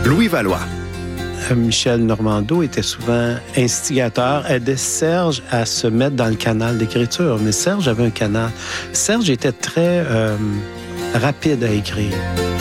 Louis Valois. Michel Normando était souvent instigateur, aidait Serge à se mettre dans le canal d'écriture. Mais Serge avait un canal. Serge était très rapide à écrire.